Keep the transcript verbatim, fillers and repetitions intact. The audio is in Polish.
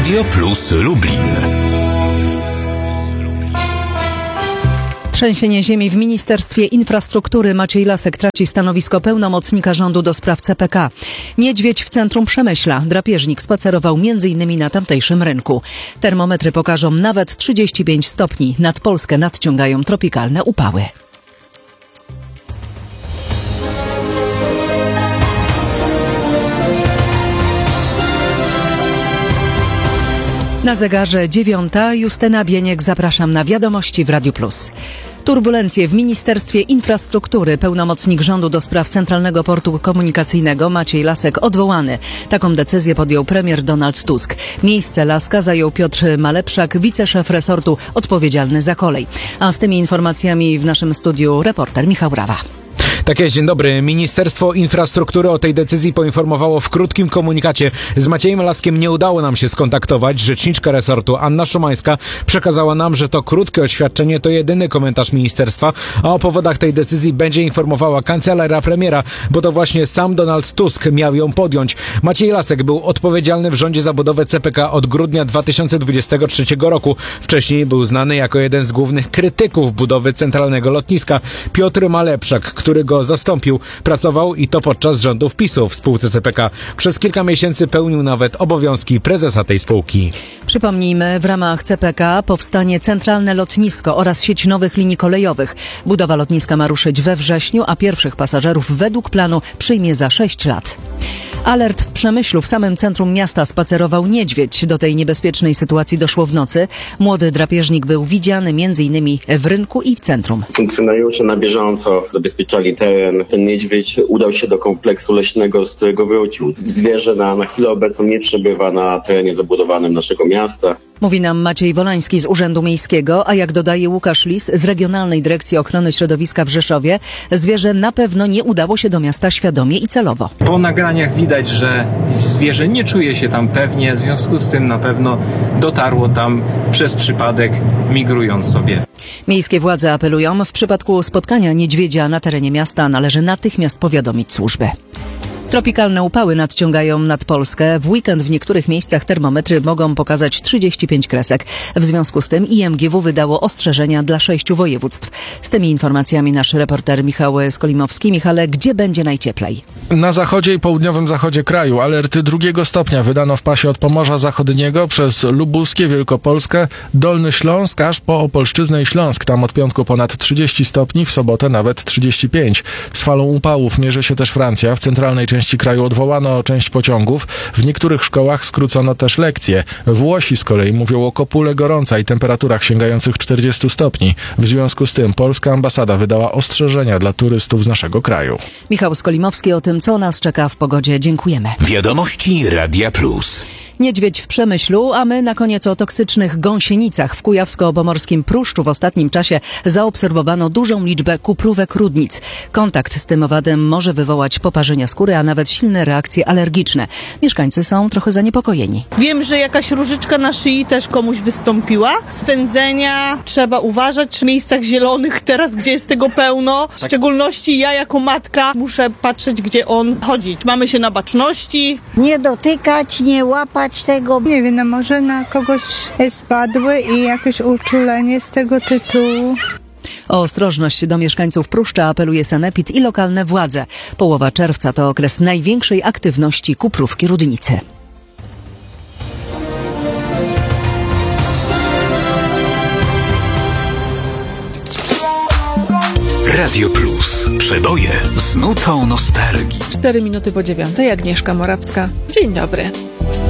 Radio Plus Lublin. Trzęsienie ziemi w Ministerstwie Infrastruktury. Maciej Lasek traci stanowisko pełnomocnika rządu do spraw C P K. Niedźwiedź w centrum Przemyśla. Drapieżnik spacerował między innymi na tamtejszym rynku. Termometry pokażą nawet trzydzieści pięć stopni. Nad Polskę nadciągają tropikalne upały. Na zegarze dziewiąta. Justyna Bieniek, zapraszam na wiadomości w Radiu Plus. Turbulencje w Ministerstwie Infrastruktury. Pełnomocnik rządu do spraw Centralnego Portu Komunikacyjnego Maciej Lasek odwołany. Taką decyzję podjął premier Donald Tusk. Miejsce Laska zajął Piotr Malepszak, wiceszef resortu odpowiedzialny za kolej. A z tymi informacjami w naszym studiu reporter Michał Rawa. Tak jest, dzień dobry. Ministerstwo Infrastruktury o tej decyzji poinformowało w krótkim komunikacie. Z Maciejem Laskiem nie udało nam się skontaktować. Rzeczniczka resortu Anna Szumańska przekazała nam, że to krótkie oświadczenie to jedyny komentarz ministerstwa, a o powodach tej decyzji będzie informowała kancelaria premiera, bo to właśnie sam Donald Tusk miał ją podjąć. Maciej Lasek był odpowiedzialny w rządzie za budowę C P K od grudnia dwa tysiące dwudziestego trzeciego roku. Wcześniej był znany jako jeden z głównych krytyków budowy centralnego lotniska. Piotr Malepszak, który go zastąpił, pracował i to podczas rządów PiSu w spółce C P K. Przez kilka miesięcy pełnił nawet obowiązki prezesa tej spółki. Przypomnijmy, w ramach C P K powstanie centralne lotnisko oraz sieć nowych linii kolejowych. Budowa lotniska ma ruszyć we wrześniu, a pierwszych pasażerów według planu przyjmie za sześć lat. Alert w Przemyślu. W samym centrum miasta spacerował niedźwiedź. Do tej niebezpiecznej sytuacji doszło w nocy. Młody drapieżnik był widziany między innymi w rynku i w centrum. Funkcjonariusze na bieżąco zabezpieczali teren. Ten niedźwiedź udał się do kompleksu leśnego, z którego wrócił. Zwierzę na, na chwilę obecną nie przebywa na terenie zabudowanym naszego miasta. Mówi nam Maciej Wolański z Urzędu Miejskiego, a jak dodaje Łukasz Lis z Regionalnej Dyrekcji Ochrony Środowiska w Rzeszowie, zwierzę na pewno nie udało się do miasta świadomie i celowo. Po nagraniach widać, że zwierzę nie czuje się tam pewnie, w związku z tym na pewno dotarło tam przez przypadek, migrując sobie. Miejskie władze apelują, w przypadku spotkania niedźwiedzia na terenie miasta należy natychmiast powiadomić służby. Tropikalne upały nadciągają nad Polskę. W weekend w niektórych miejscach termometry mogą pokazać trzydzieści pięć kresek. W związku z tym I M G W wydało ostrzeżenia dla sześciu województw. Z tymi informacjami nasz reporter Michał Skolimowski. Michale, gdzie będzie najcieplej? Na zachodzie i południowym zachodzie kraju alerty drugiego stopnia wydano w pasie od Pomorza Zachodniego przez Lubuskie, Wielkopolskę, Dolny Śląsk, aż po Opolszczyznę i Śląsk. Tam od piątku ponad trzydzieści stopni, w sobotę nawet trzydzieści pięć. Z falą upałów mierzy się też Francja. W centralnej części W części kraju odwołano część pociągów. W niektórych szkołach skrócono też lekcje. Włosi z kolei mówią o kopule gorąca i temperaturach sięgających czterdziestu stopni. W związku z tym polska ambasada wydała ostrzeżenia dla turystów z naszego kraju. Michał Skolimowski o tym, co nas czeka w pogodzie. Dziękujemy. Wiadomości Radia Plus. Niedźwiedź w Przemyślu, a my na koniec o toksycznych gąsienicach. W kujawsko-pomorskim Pruszczu w ostatnim czasie zaobserwowano dużą liczbę kuprówek rudnic. Kontakt z tym owadem może wywołać poparzenia skóry, a nawet silne reakcje alergiczne. Mieszkańcy są trochę zaniepokojeni. Wiem, że jakaś różyczka na szyi też komuś wystąpiła. Swędzenia trzeba uważać. W miejscach zielonych teraz, gdzie jest tego pełno. W szczególności ja jako matka muszę patrzeć, gdzie on chodzi. Mamy się na baczności. Nie dotykać, nie łapać tego. Nie wiem, no może na kogoś spadły i jakieś uczulenie z tego tytułu. O ostrożność do mieszkańców Pruszcza apeluje sanepid i lokalne władze. Połowa czerwca to okres największej aktywności kuprówki rudnicy. Radio Plus. Przeboje z nutą nostalgii. Cztery minuty po dziewiątej. Agnieszka Morawska. Dzień dobry.